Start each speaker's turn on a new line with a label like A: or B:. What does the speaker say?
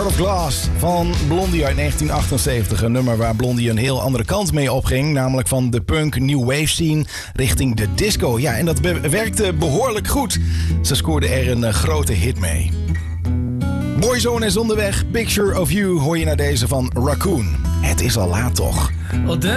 A: of Glass van Blondie uit 1978. Een nummer waar Blondie een heel andere kant mee opging. Namelijk van de punk new wave scene richting de disco. Ja, en dat werkte behoorlijk goed. Ze scoorde er een grote hit mee. Boyzone is onderweg. Picture of You hoor je naar deze van Raccoon. Het is al laat toch?